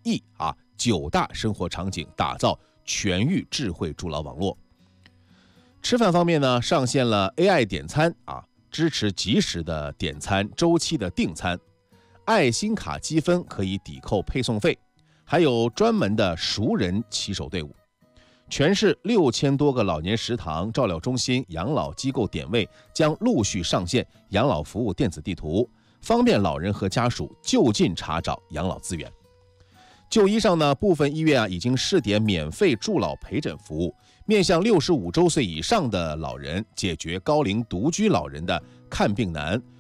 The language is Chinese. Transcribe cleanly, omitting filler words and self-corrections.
益9大生活场景，打造全域智慧助老网络。吃饭方面呢，上线了 AI 点餐支持及时的点餐、周期的订餐，爱心卡积分可以抵扣配送费，还有专门的熟人骑手队伍。全市6000多个老年食堂、照料中心、养老机构点位将陆续上线养老服务电子地图，方便老人和家属就近查找养老资源。就医上呢，部分医院已经试点免费助老陪诊服务，面向65周岁以上的老人，解决高龄独居老人的看病难、